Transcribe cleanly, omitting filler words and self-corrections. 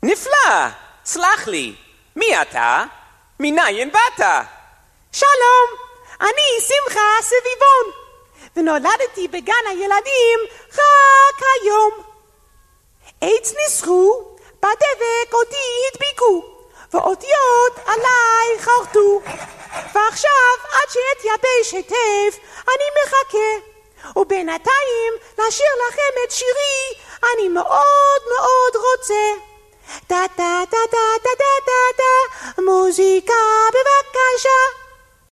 נפלא! סלח לי, מי אתה? מניין באת? שלום, אני שמחה סביבון, ונולדתי בגן הילדים רק היום. עץ ניסחו, בדבק אותי הדביקו, ואותיות עליי חרטו. ועכשיו עד שאתייבש היטב אני מחכה, ובינתיים לשיר לכם את שירי אני מאוד מאוד רוצה. טה טה טה טה טה טה טה, מוזיקה בבקשה.